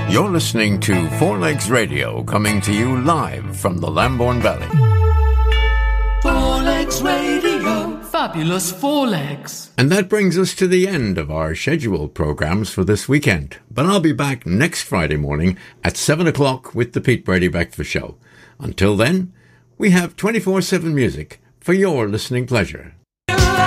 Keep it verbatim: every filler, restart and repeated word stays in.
You're listening to Four Legs Radio, coming to you live from the Lambourne Valley. Four Legs Radio. Fabulous Four Legs. And that brings us to the end of our scheduled programs for this weekend. But I'll be back next Friday morning at seven o'clock with the Pete Brady Breakfast Show. Until then, we have twenty-four seven music for your listening pleasure.